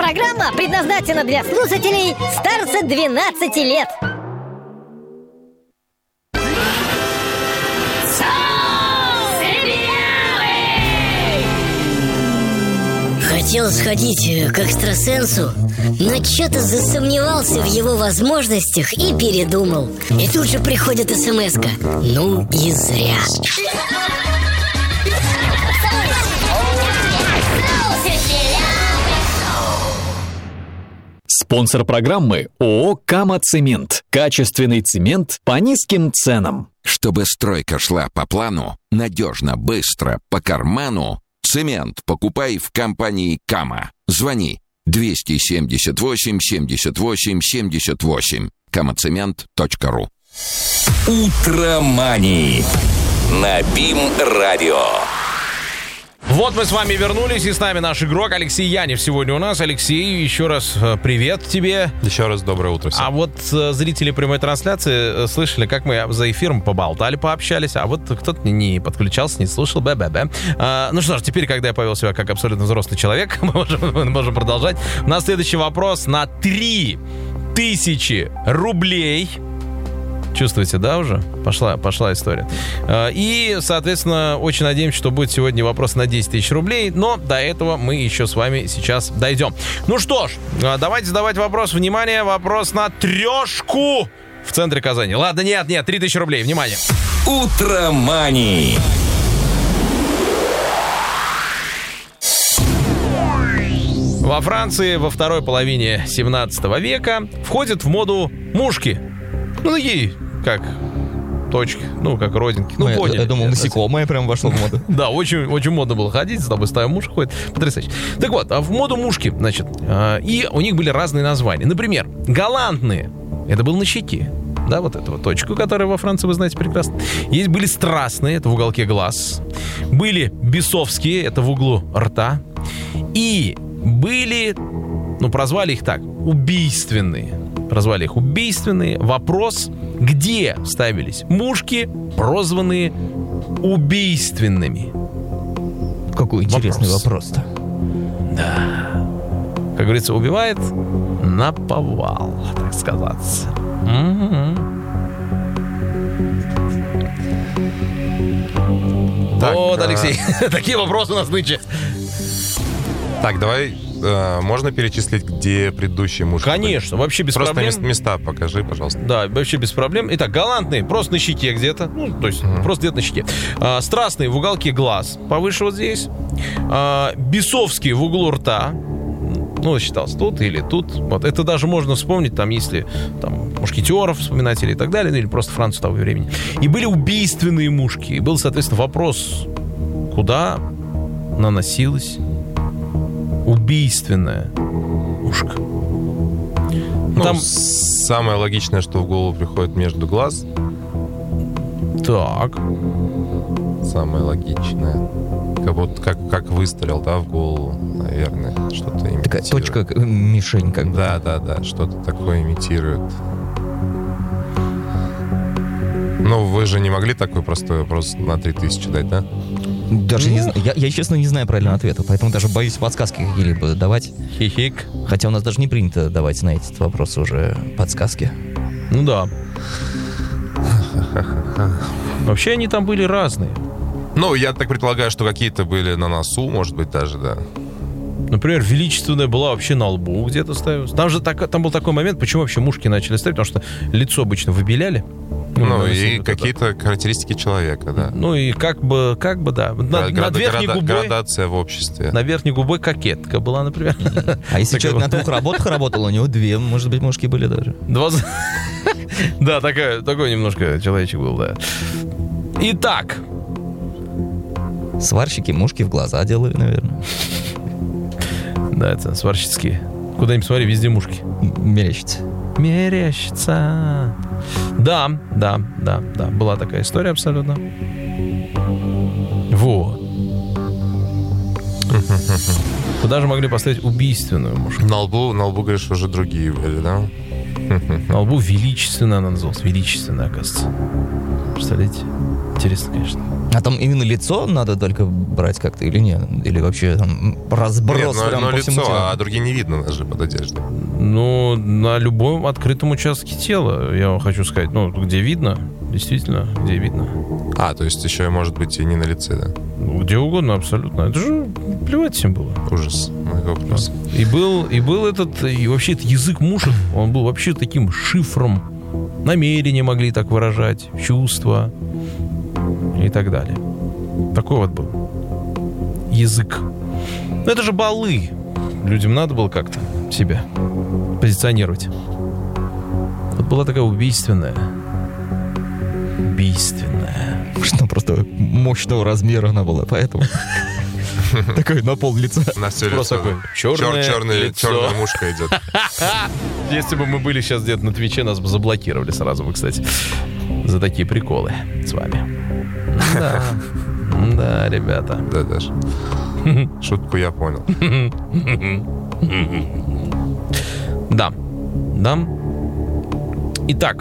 программа предназначена для слушателей старше 12 лет. Хотел сходить к экстрасенсу, но что-то засомневался в его возможностях и передумал. И тут же приходит смс-ка. Ну и зря. Спонсор программы ООО «Кама-Цемент». Качественный цемент по низким ценам. Чтобы стройка шла по плану, надежно, быстро, по карману, цемент покупай в компании «Кама». Звони 278 78 78. kamacement.ru. Утромани на БИМ-радио. Вот мы с вами вернулись, и с нами наш игрок Алексей Янев сегодня у нас. Алексей, еще раз привет тебе. Еще раз доброе утро всем. А вот зрители прямой трансляции слышали, как мы за эфиром поболтали, пообщались, а вот кто-то не подключался, не слушал. Ну что ж, теперь, когда я повел себя как абсолютно взрослый человек, мы можем продолжать. У нас следующий вопрос на 3000 рублей. Чувствуете, да, уже? Пошла история. И, соответственно, очень надеемся, что будет сегодня вопрос на 10 тысяч рублей, но до этого мы еще с вами сейчас дойдем. Ну что ж, давайте задавать вопрос. Внимание, вопрос на 3 в центре Казани. Ладно, нет, 3000 рублей, внимание. Утромани. Во Франции во второй половине 17 века входят в моду мушки. Ну, такие, как точки, как родинки. Ну, поняли. Я думал, насекомое прям вошло в моду. Да, очень, очень модно было ходить, с тобой ставим мушка ходит. Потрясающе. Так вот, в моду мушки, значит, и у них были разные названия. Например, галантные. Это был на щеке. Да, вот эту вот точку, которая во Франции, вы знаете прекрасно. Есть были страстные, это в уголке глаз. Были бесовские, это в углу рта. И были, прозвали их так, убийственные. Прозвали их убийственные. Вопрос, где ставились мушки, прозванные убийственными? Какой интересный вопрос-то. Да. Как говорится, убивает наповал, так сказать. Так, вот, Алексей, такие вопросы у нас нынче. Так, давай, можно перечислить, где предыдущие мушки? Конечно, были? вообще без просто проблем. Просто места покажи, пожалуйста. Да, вообще без проблем. Итак, галантные, просто на щеке где-то. То есть просто где-то на щеке. Страстные в уголке глаз, повыше вот здесь. Бесовские в углу рта. Считался тут или тут. Вот это даже можно вспомнить, там, если там мушкетеров вспоминать или так далее, или просто Францию того времени. И были убийственные мушки. И был, соответственно, вопрос, куда наносилась убийственная мушка. Там самое логичное, что в голову приходит между глаз. Так. Самое логичное. Как выстрел, да, в голову, наверное, что-то имитирует. Такая точка, мишень как бы. Да, что-то такое имитирует. Вы же не могли такой простой вопрос на 3000 дать, да? Даже не знаю. Я, честно, не знаю правильного ответа, поэтому даже боюсь подсказки какие-либо давать. Хихик. Хотя у нас даже не принято давать на этот вопрос уже подсказки. Ну да. Вообще они там были разные. Я так предполагаю, что какие-то были на носу, может быть, даже, да. Например, величественная была вообще на лбу где-то ставилась. Там был такой момент, почему вообще мушки начали ставить, потому что лицо обычно выбеляли. И какие-то характеристики человека, да. И как бы, да. Над верхней губой... Градация в обществе. На верхней губой кокетка была, например. А если человек на 2 работах работал, у него 2, может быть, мушки были даже. 2... Да, такой немножко человечек был, да. Итак. Сварщики мушки в глаза делали, наверное. Да, это сварщицкие. Куда-нибудь смотри, везде мушки. Мерещится. Да. Была такая история абсолютно. Вот. Куда же могли поставить убийственную мушку? На лбу, говоришь, уже другие были, да? На лбу величественная она называлась. Величественная, оказывается. Представляете? Интересно, конечно. А там именно лицо надо только брать как-то или нет? Или вообще там разброс прям по всему лицо, телу? а другие не видно даже под одеждой. Ну, на любом открытом участке тела, я вам хочу сказать. Ну, где видно, действительно, где видно. То есть еще может быть и не на лице, да? Где угодно, абсолютно. Это же плевать всем было. Ужас. Вопрос. И был этот, и вообще этот язык мушек, он был вообще таким шифром. Намерения могли так выражать, чувства и так далее. Такой вот был язык. Но это же балы. Людям надо было как-то себя позиционировать. Вот была такая убийственная. Что просто мощного размера она была, поэтому... Такой на пол лица. На все Просто лицо. такой черная мушка идет. Если бы мы были сейчас где-то на Твиче, нас бы заблокировали сразу бы, кстати, за такие приколы с вами. Да, да, ребята. Да, Даша. Шутку я понял. Да. Итак.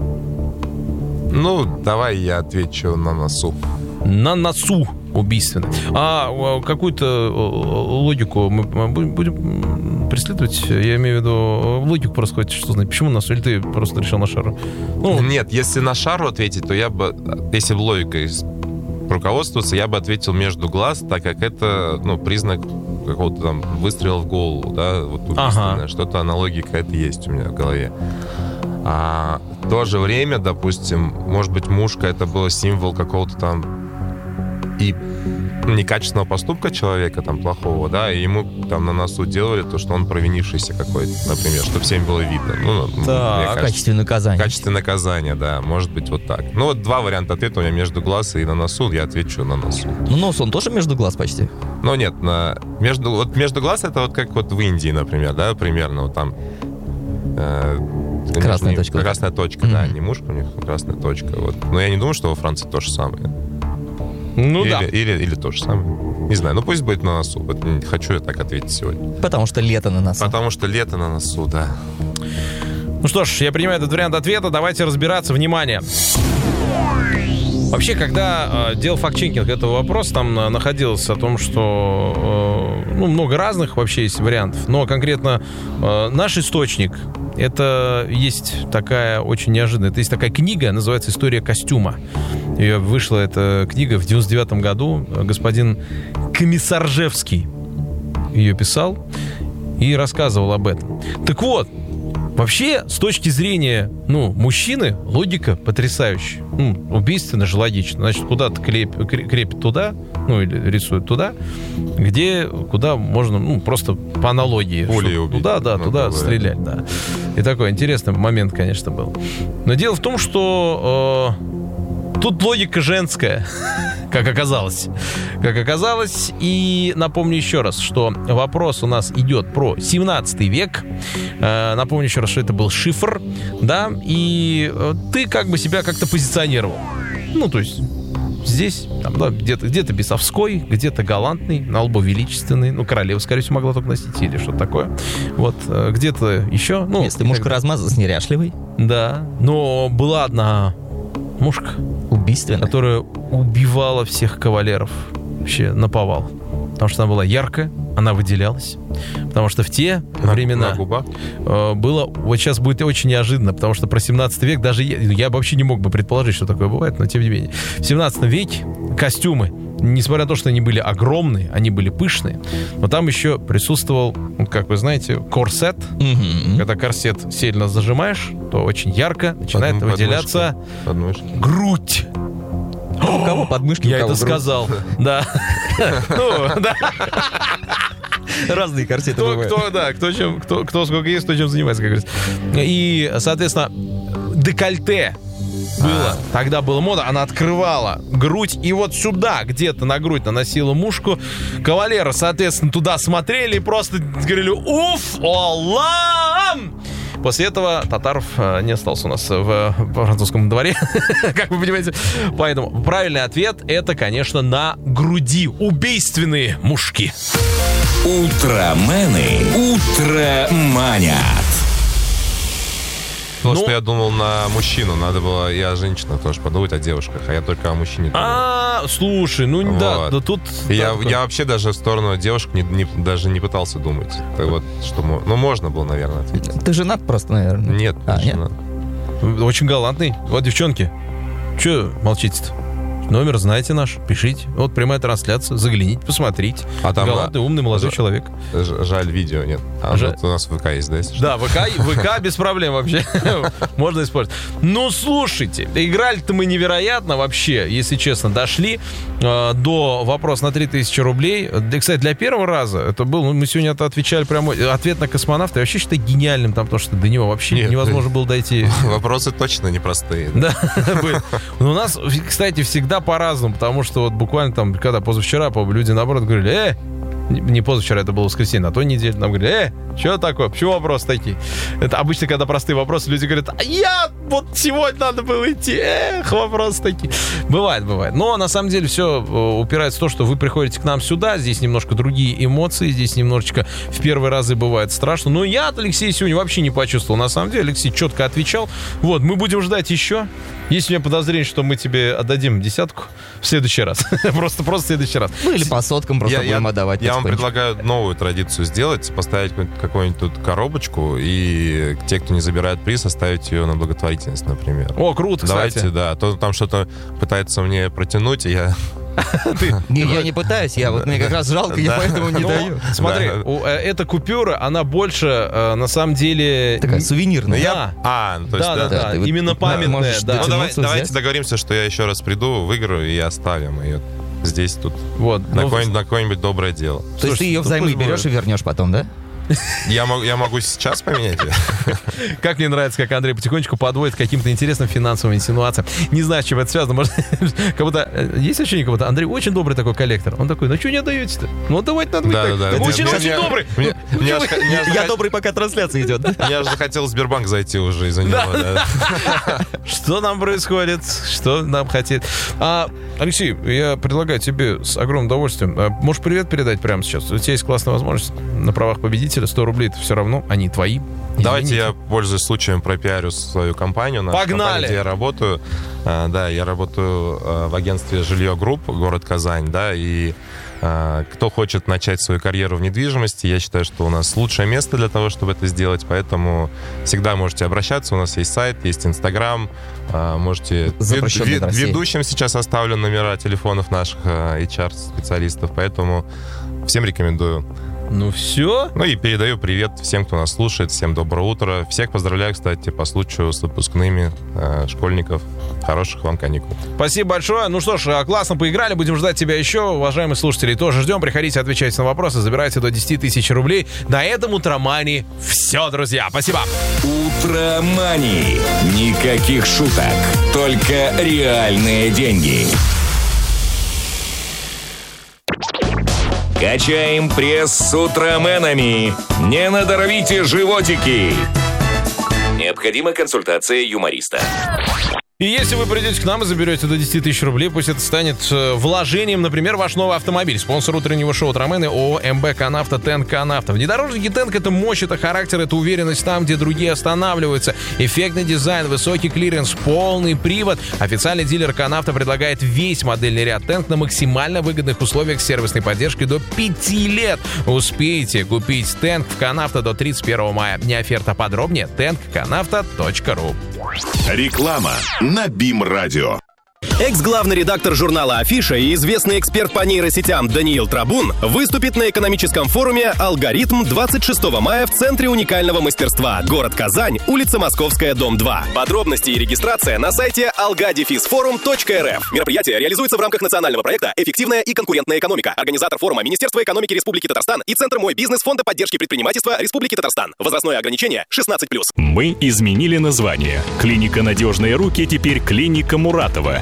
Ну, давай я отвечу на носу. На носу убийственно. А какую-то логику мы будем преследовать? Я имею в виду логику просто хоть что знать. Почему на носу? Или ты просто решил на шару? Ну, нет, если на шару ответить, то я бы, если логикой руководствоваться, я бы ответил между глаз, так как это, признак какого-то там выстрела в голову, да, вот убийственное. Что-то аналогия какая-то есть у меня в голове. А в то же время, допустим, может быть, мушка это был символ какого-то там и некачественного поступка человека, там, плохого, да, и ему там на носу делали то, что он провинившийся какой-то, например, чтобы всем было видно. В качестве наказания. В качестве наказания, да, может быть, вот так. Ну, вот два варианта ответа у меня между глаз и на носу, я отвечу на носу. Ну, нос, он тоже между глаз почти? Ну, нет, между глаз это вот как вот в Индии, например, да, примерно, вот там... Красная точка. Красная точка, да, не мушка, у них красная точка. Вот. Но я не думаю, что во Франции то же самое. Или то же самое. Не знаю, пусть будет на носу. Вот хочу я так ответить сегодня. Потому что лето на носу. Потому что лето на носу, да. Ну что ж, я принимаю этот вариант ответа. Давайте разбираться. Внимание. Вообще, когда делал факт-чекинг этого вопроса, там находилось о том, что много разных вообще есть вариантов. Но конкретно наш источник, это есть такая очень неожиданная, это есть такая книга, называется «История костюма». Вышла эта книга в 99 году. Господин Комиссаржевский ее писал и рассказывал об этом. Так вот, вообще, с точки зрения, мужчины, логика потрясающая. Убийственно же логично. Значит, куда-то крепит туда, или рисует туда, куда можно, просто по аналогии. Пулей убить. Туда стрелять, да. И такой интересный момент, конечно, был. Но дело в том, что тут логика женская, как оказалось. И напомню еще раз, что вопрос у нас идет про 17 век. Напомню еще раз, что это был шифр, да, и ты как бы себя как-то позиционировал. То есть здесь, там, да, где-то бесовской, где-то галантный, на лбу величественный. Королева, скорее всего, могла только носить или что-то такое. Вот, где-то еще. Если мушка размазалась, неряшливый. Да, но была одна мушка, убийственная, которая убивала всех кавалеров вообще наповал. Потому что она была яркая, она выделялась. Потому что в те времена было... Вот сейчас будет очень неожиданно, потому что про 17 век даже я вообще не мог бы предположить, что такое бывает, но тем не менее. В 17 веке костюмы, несмотря на то, что они были огромные, они были пышные, но там еще присутствовал, как вы знаете, корсет. Когда корсет сильно зажимаешь, то очень ярко начинает выделяться грудь. У кого подмышки? Я это сказал. Да. Разные корсеты бывают. Кто сколько есть, кто чем занимается, как говорится. И, соответственно, декольте было. Тогда была мода, она открывала грудь, и вот сюда, где-то на грудь наносила мушку. Кавалеры, соответственно, туда смотрели и просто говорили: уф, Аллам! После этого Татаров не остался у нас в французском дворе, как вы понимаете. Поэтому правильный ответ — это, конечно, на груди. Убийственные мушки. Утромены утроманят. Потому что я думал на мужчину. Надо было и о женщинах тоже подумать, о девушках. А я только о мужчине думал. Слушай, да тут... Я вообще даже в сторону девушек даже не пытался думать. Так вот, что можно было, наверное, ответить. Ты женат просто, наверное? Нет, не женат. Очень галантный. Вот, девчонки, что молчите-то? Номер знаете наш, пишите. Вот прямая трансляция, загляните, посмотрите. Галантный, умный, молодой человек. Жаль, видео нет. Вот у нас ВК есть, да? Если да, ВК без проблем вообще. Можно использовать. Ну, слушайте, играли-то мы невероятно вообще, если честно, дошли до вопроса на 3000 рублей. Кстати, для первого раза это был, мы сегодня отвечали прямо, ответ на космонавта. Я вообще считаю гениальным, потому что до него вообще невозможно было дойти. Вопросы точно непростые. Да, у нас, кстати, всегда по-разному, потому что вот буквально там, когда позавчера, люди наоборот говорили, не позавчера, это было воскресенье, на той неделе, нам говорили, что такое, почему вопросы такие? Это обычно, когда простые вопросы, люди говорят, вот сегодня надо было идти, вопросы такие. Бывает. Но на самом деле все упирается в то, что вы приходите к нам сюда, здесь немножко другие эмоции, здесь немножечко в первые разы бывает страшно. Но я от Алексея сегодня вообще не почувствовал. На самом деле Алексей четко отвечал. Вот, мы будем ждать еще. Есть у меня подозрение, что мы тебе отдадим 10 в следующий раз. просто в следующий раз. Ну или по соткам просто будем отдавать. Я вам предлагаю новую традицию сделать, поставить какую-нибудь тут коробочку, и те, кто не забирает приз, оставить ее на благотворительность, например. О, круто, давайте, кстати. Да, то там что-то пытается мне протянуть, и я... Я не пытаюсь, мне как раз жалко, я поэтому не даю. Смотри, эта купюра, она больше, на самом деле... Такая сувенирная. Да, именно памятная. Давайте договоримся, что я еще раз приду, выиграю и оставим ее здесь, тут. На какое-нибудь доброе дело. То есть ты ее взаймы берешь и вернешь потом, да? Я могу сейчас поменять ее. Как мне нравится, как Андрей потихонечку подводит к каким-то интересным финансовым инсинуациям. Не знаю, с чем это связано. Может, как будто есть ощущение, как будто Андрей очень добрый такой коллектор. Он такой, что не отдаете-то? Давайте надо быть так. Очень добрый. Я добрый, пока трансляция идет. Я же захотел в Сбербанк зайти уже из-за него. Что нам происходит? Что нам хотят? Алексей, я предлагаю тебе с огромным удовольствием. Можешь привет передать прямо сейчас? У тебя есть классная возможность на правах победителя. 100 рублей это все равно, они твои. Давайте я, пользуясь случаем, пропиарю свою компанию. Погнали! Компанию, где я работаю. Да, я работаю в агентстве «Жилье Групп», город Казань, да, и кто хочет начать свою карьеру в недвижимости, я считаю, что у нас лучшее место для того, чтобы это сделать, поэтому всегда можете обращаться, у нас есть сайт, есть Инстаграм, можете... Ведущим сейчас оставлю номера телефонов наших HR-специалистов, поэтому всем рекомендую. Ну все. Ну и передаю привет всем, кто нас слушает. Всем доброе утро. Всех поздравляю, кстати, по случаю с выпускными школьников. Хороших вам каникул. Спасибо большое. Ну что ж, классно поиграли. Будем ждать тебя еще. Уважаемые слушатели, тоже ждем. Приходите, отвечайте на вопросы. Забирайте до 10 тысяч рублей. На этом Утромани все, друзья. Спасибо. Утромани. Никаких шуток. Только реальные деньги. Качаем пресс с утроменами. Не надорвите животики. Необходима консультация юриста. И если вы придете к нам и заберете до 10 тысяч рублей, пусть это станет вложением, например, в ваш новый автомобиль. Спонсор утреннего шоу «Утромены» ООО «МБ Конавто», «Тенк Конавто». Внедорожники «Тенк» — это мощь, это характер, это уверенность там, где другие останавливаются. Эффектный дизайн, высокий клиренс, полный привод. Официальный дилер «Конавто» предлагает весь модельный ряд «Тенк» на максимально выгодных условиях с сервисной поддержкой до 5 лет. Успейте купить «Тенк» в «Конавто» до 31 мая. Не оферта, подробнее tenkconavto.ru. Реклама на БИМ-радио. Экс-главный редактор журнала «Афиша» и известный эксперт по нейросетям Даниил Трабун выступит на экономическом форуме «Алгоритм» 26 мая в Центре уникального мастерства. Город Казань, улица Московская, дом 2. Подробности и регистрация на сайте alga-forum.rf. Мероприятие реализуется в рамках национального проекта «Эффективная и конкурентная экономика». Организатор форума — Министерство экономики Республики Татарстан и Центр «Мой бизнес» Фонда поддержки предпринимательства Республики Татарстан. Возрастное ограничение 16+. Мы изменили название. Клиника «Надежные руки» теперь клиника Муратова.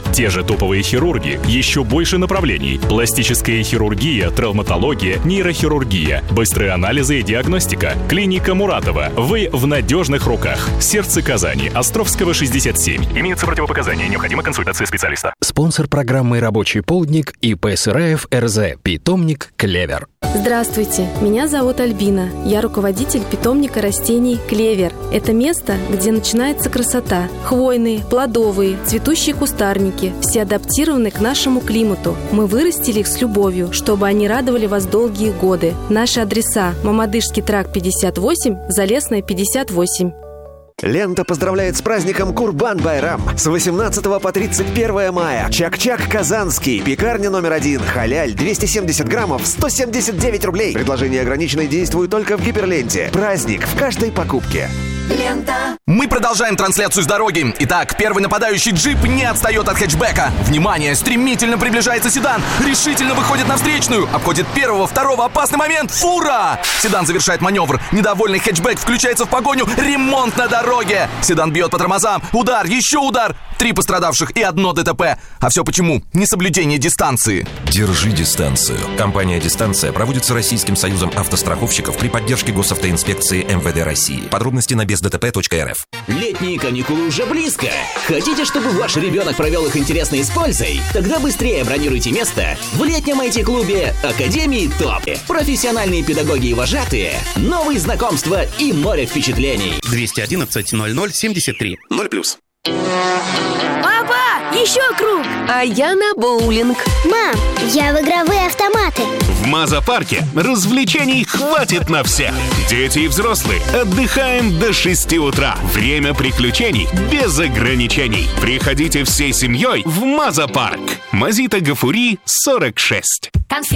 Те же топовые хирурги, еще больше направлений. Пластическая хирургия, травматология, нейрохирургия, быстрые анализы и диагностика. Клиника Муратова. Вы в надежных руках. Сердце Казани. Островского, 67. Имеются противопоказания. Необходима консультация специалиста. Спонсор программы «Рабочий полдник» ИП Сыраев РЗ. Питомник «Клевер». Здравствуйте, меня зовут Альбина. Я руководитель питомника растений «Клевер». Это место, где начинается красота. Хвойные, плодовые, цветущие кустарники. Все адаптированы к нашему климату. Мы вырастили их с любовью, чтобы они радовали вас долгие годы. Наши адреса: Мамадышский тракт 58, Залесная 58. Лента поздравляет с праздником Курбан-Байрам. С 18 по 31 мая. Чак-Чак Казанский. Пекарня номер 1. Халяль. 270 граммов. 179 рублей. Предложение ограничено и действует только в Гиперленте. Праздник в каждой покупке. Лента. Мы продолжаем трансляцию с дороги. Итак, первый нападающий джип не отстает от хэтчбека. Внимание, стремительно приближается седан. Решительно выходит на встречную. Обходит первого, второго. Опасный момент. Фура! Седан завершает маневр. Недовольный хэтчбек включается в погоню. Ремонт на дороге. Седан бьет по тормозам. Удар, еще удар. 3 пострадавших и 1 ДТП. А все почему? Несоблюдение дистанции. Держи дистанцию. Компания «Дистанция» проводится Российским союзом автостраховщиков при поддержке Госавтоинспекции МВД России. Подробности на бездтп.рф. Летние каникулы уже близко. Хотите, чтобы ваш ребенок провел их интересно и с пользой? Тогда быстрее бронируйте место в летнем IT-клубе Академии ТОП. Профессиональные педагоги и вожатые, новые знакомства и море впечатлений. 211 00 73 0+. Папа, еще круг! А я на боулинг. Мам, я в игровые автоматы. В Маза-парке развлечений хватит на всех. Дети и взрослые отдыхаем до 6 утра. Время приключений без ограничений. Приходите всей семьей в Маза-парк. Мазита Гафури, 46. Конфеты.